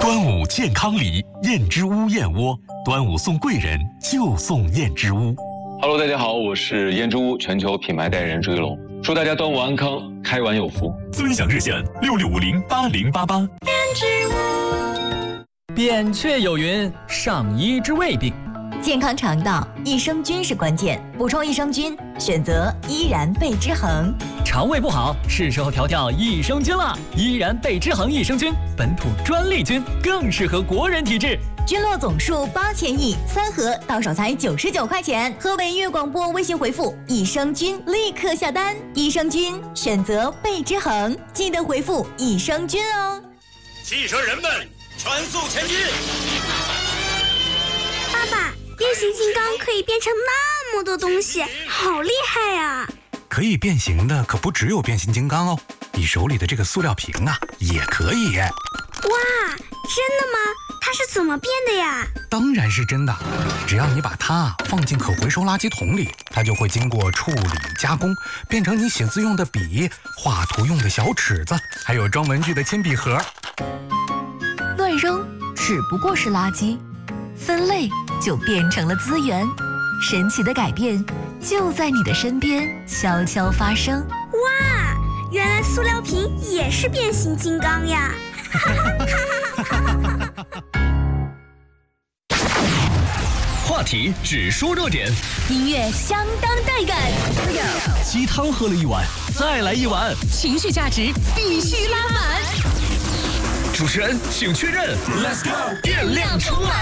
端午健康礼，燕之屋燕窝，端午送贵人就送燕之屋。 Hello， 大家好，我是燕之屋全球品牌代言人朱一龙，祝大家端午安康，开完有福。 尊享热线66508088。燕之屋。扁鹊有云：上医之未病。 健康肠道，益生菌是关键，补充益生菌，选择依然贝之恒。 肠胃不好，是时候调调益生菌了。依然贝之恒益生菌，本土专利菌，更适合国人体质。 菌落总数8000亿，3盒到手才99块钱。河北音乐广播微信回复益生菌，立刻下单。益生菌选择贝之恒，记得回复益生菌哦。 汽车人们全速前进！ 爸爸，变形金刚可以变成那么多东西，好厉害呀！ 可以变形的可不只有变形金刚哦，你手里的这个塑料瓶啊，也可以。 哇，真的吗？它是怎么变的呀？ 当然是真的，只要你把它放进可回收垃圾桶里，它就会经过处理加工，变成你写字用的笔、画图用的小尺子，还有装文具的铅笔盒。 乱扔只不过是垃圾，分类就变成了资源。神奇的改变就在你的身边悄悄发生。 哇，原来塑料瓶也是变形金刚呀！ 话题只说热点， 音乐相当带感。 鸡汤喝了一碗，再来一碗， 情绪价值必须拉满。 主持人请确认 ，Let's go， 电量充满。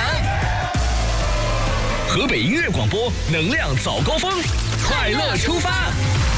河北音乐广播，能量早高峰，快乐出发。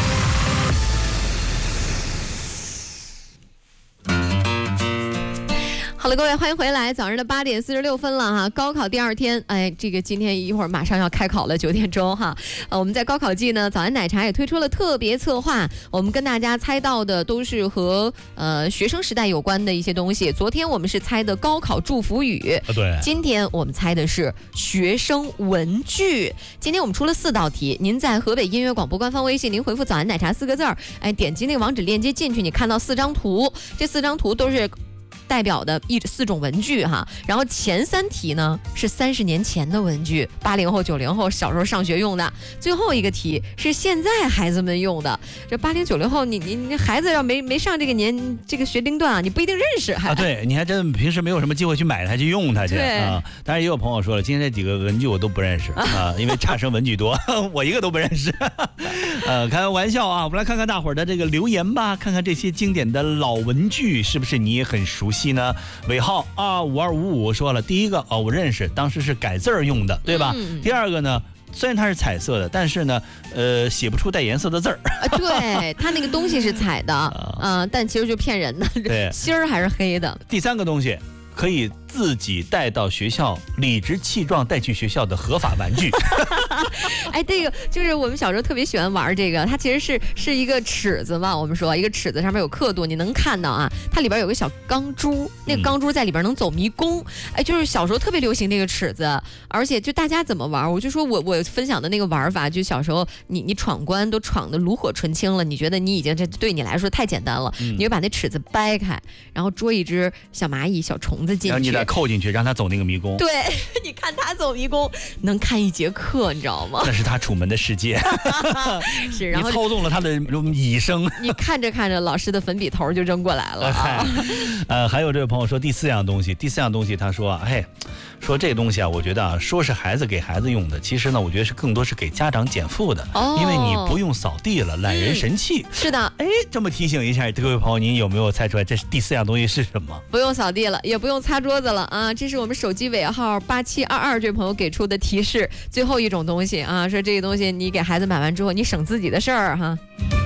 好了，各位，欢迎回来。早上的8点46分了哈，高考第2天，这个今天一会儿马上要开考了，9点钟哈。我们在高考季呢，早安奶茶也推出了特别策划，我们跟大家猜到的都是和学生时代有关的一些东西。昨天我们是猜的高考祝福语， 对。 今天我们猜的是学生文具。今天我们出了4道题，您在河北音乐广播官方微信，您回复早安奶茶4个字儿，点击那个网址链接进去，你看到4张图，这4张图都是代表的4种文具哈，然后前3题呢是30年前的文具，80后、90后小时候上学用的，最后一个题是现在孩子们用的。这80、90后，你孩子要没上这个学龄段啊，你不一定认识还。 对，你还真平时没有什么机会去买它去用它去啊。当然也有朋友说了，今天这几个文具我都不认识啊，因为差生文具多，我一个都不认识。开个玩笑啊，我们来看看大伙儿的这个留言吧，看看这些经典的老文具是不是你也很熟悉呢？尾号5255说了，第一个我认识，当时是改字儿用的，对吧？第二个呢，虽然它是彩色的，但是呢，写不出带颜色的字儿。 对，它那个东西是彩的，但其实就骗人的， 对， 芯儿还是黑的。 第3个东西可以自己带到学校，理直气壮带去学校的合法玩具。 这个就是我们小时候特别喜欢玩这个，它其实是一个尺子嘛，我们说一个尺子上面有刻度，你能看到啊，它里边有个小钢珠，那个钢珠在里边能走迷宫，就是小时候特别流行那个尺子，而且就大家怎么玩，我就说我分享的那个玩法，就小时候你闯关都闯得炉火纯青了，你觉得你已经这对你来说太简单了，你就把那尺子掰开，然后捉一只小蚂蚁、小虫子进去， 然后你再扣进去，让它走那个迷宫。 对，你看它走迷宫，能看1节课，你知道吗？ 那是他楚门的世界。 是，然后你操纵了他的蚁生。 你看着看着，老师的粉笔头就扔过来了啊。 还有这位朋友说第4样东西，他说说这个东西啊，我觉得啊，说是孩子给孩子用的，其实呢，我觉得是更多是给家长减负的，因为你不用扫地了，懒人神器。 是的， 这么提醒一下各位朋友，您有没有猜出来这是第4样东西是什么？ 不用扫地了，也不用擦桌子了啊！这是我们手机尾号8722这位朋友给出的提示，最后一种东西啊，说这个东西你给孩子买完之后，你省自己的事儿哈。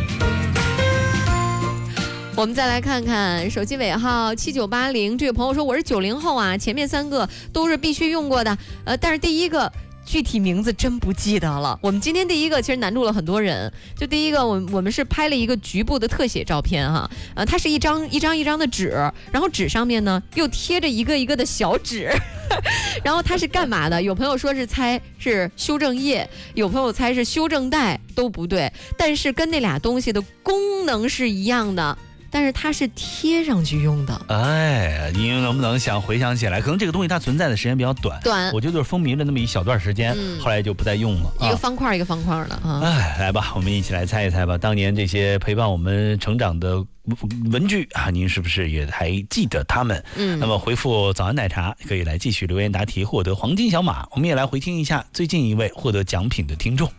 我们再来看看手机尾号7980这位朋友说，我是90后啊，前面3个都是必须用过的，但是第一个具体名字真不记得了。我们今天第一个其实难住了很多人，就第一个我们是拍了一个局部的特写照片哈，它是一张的纸，然后纸上面呢又贴着一个一个的小纸，然后它是干嘛的？有朋友说是猜是修正液，有朋友猜是修正带，都不对，但是跟那俩东西的功能是一样的。 但是它是贴上去用的。 哎，您能不能回想起来？可能这个东西它存在的时间比较短，我觉得就是风靡了那么一小段时间，后来就不再用了。 一个方块一个方块的啊。 哎，来吧，我们一起来猜一猜吧。当年这些陪伴我们成长的文具啊，您是不是也还记得他们？那么回复早安奶茶可以来继续留言答题，获得黄金小马。我们也来回听一下最近一位获得奖品的听众。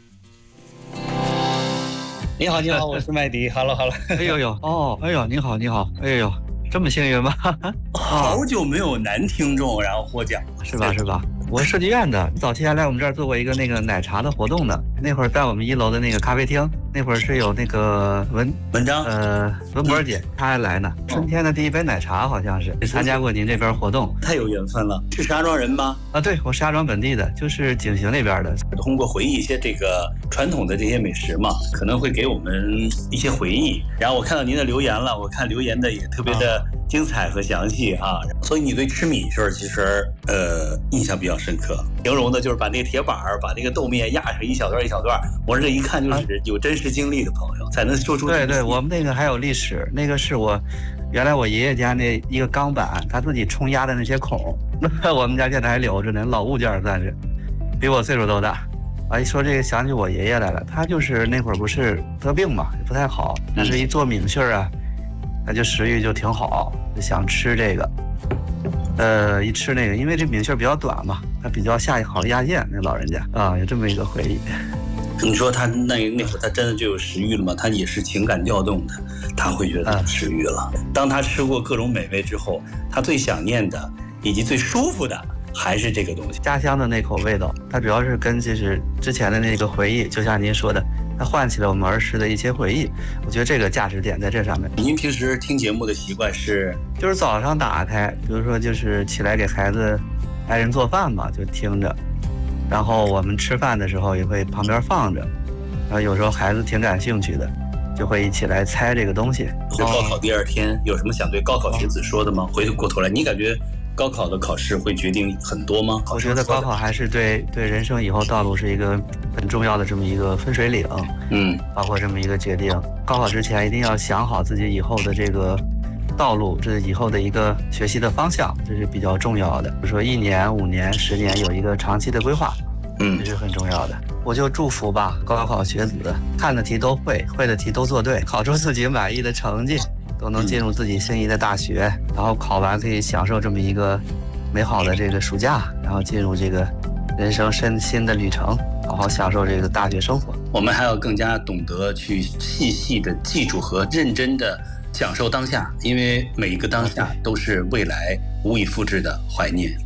你好，你好，我是麦迪。Hello， 哎呦呦，哦，哎呦，你好，你好，哎呦，这么幸运吗？ 好久没有男听众然后获奖， 是吧？是吧？我是设计院的，早期还来我们这儿做过一个那个奶茶的活动的。那会儿在我们1楼的那个咖啡厅，那会儿是有那个文章，文博姐她还来呢。春天的第一杯奶茶好像是参加过您这边活动， 太有缘分了。是石家庄人吗？ 啊，对，我石家庄本地的，就是景行那边的。 通过回忆一些这个传统的这些美食嘛，可能会给我们一些回忆。然后我看到您的留言了，我看留言的也特别的精彩和详细啊。所以你对吃米线其实印象比较深刻。形容的就是把那个铁板把那个豆面压成一小段一小段，我这一看就是有真实经历的朋友才能说出。 对对，我们那个还有历史，那个是原来我爷爷家那一个钢板，他自己冲压的那些孔，我们家现在还留着呢，老物件算是，比我岁数都大。啊，一说这个想起我爷爷来了，他就是那会儿不是得病嘛，也不太好，但是一做米线啊，他就食欲就挺好，就想吃这个。一吃那个，因为这米线比较短嘛，它比较好压线，那老人家啊，有这么一个回忆。 你说他那会儿他真的就有食欲了吗？他也是情感调动的，他会觉得有食欲了。当他吃过各种美味之后，他最想念的以及最舒服的还是这个东西， 家乡的那口味道。它主要是跟就是之前的那个回忆，就像您说的，它唤起了我们儿时的一些回忆。我觉得这个价值点在这上面。 您平时听节目的习惯是？ 就是早上打开，比如说就是起来给孩子、爱人做饭嘛，就听着。然后我们吃饭的时候也会旁边放着，然后有时候孩子挺感兴趣的，就会一起来猜这个东西。 高考第2天有什么想对高考学子说的吗？回过头来，你感觉高考的考试会决定很多吗？ 我觉得高考还是对人生以后道路是一个很重要的这么一个分水岭，包括这么一个决定。高考之前一定要想好自己以后的这个道路，这是以后的一个学习的方向，这是比较重要的。比如说1年、5年、10年有一个长期的规划，这是很重要的。我就祝福吧，高考学子看的题都会，会的题都做对，考出自己满意的成绩，都能进入自己心仪的大学，然后考完可以享受这么一个美好的这个暑假，然后进入这个人生新的旅程，好好享受这个大学生活。 我们还要更加懂得去细细的记住和认真的享受当下，因为每一个当下都是未来无以复制的怀念。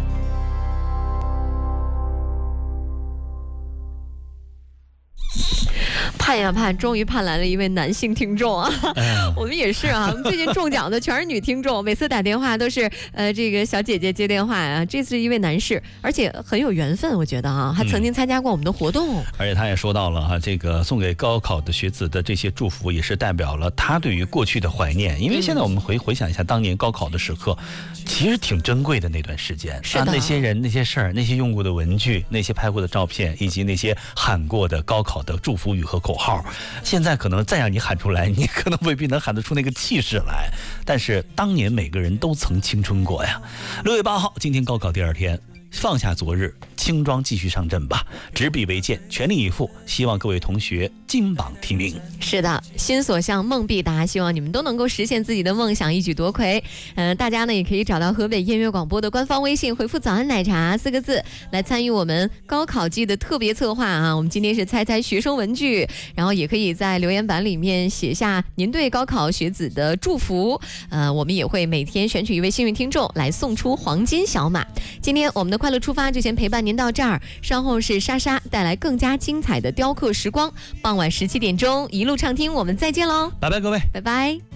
盼呀盼，终于盼来了一位男性听众啊！我们也是啊，我们最近中奖的全是女听众，每次打电话都是这个小姐姐接电话啊。这次一位男士，而且很有缘分，我觉得啊，还曾经参加过我们的活动。 而且他也说到了哈，这个送给高考的学子的这些祝福，也是代表了他对于过去的怀念。因为现在我们回想一下当年高考的时刻，其实挺珍贵的那段时间。 是的， 那些人、那些事儿、那些用过的文具、那些拍过的照片，以及那些喊过的高考的祝福语和口号，现在可能再让你喊出来，你可能未必能喊得出那个气势来。但是当年每个人都曾青春过呀。6月8号，今天高考第2天，放下昨日，轻装继续上阵吧，执笔为鉴，全力以赴，希望各位同学金榜题名。 是的，心所向，梦必达，希望你们都能够实现自己的梦想，一举夺魁。大家呢也可以找到河北音乐广播的官方微信，回复早安奶茶4个字来参与我们高考季的特别策划啊。我们今天是猜猜学生文具，然后也可以在留言板里面写下您对高考学子的祝福。我们也会每天选取一位幸运听众来送出黄金小马。今天我们的快乐出发就先陪伴您到这儿，稍后是莎莎带来更加精彩的雕刻时光，傍晚17点钟一路畅听，我们再见喽， 拜拜各位， 拜拜。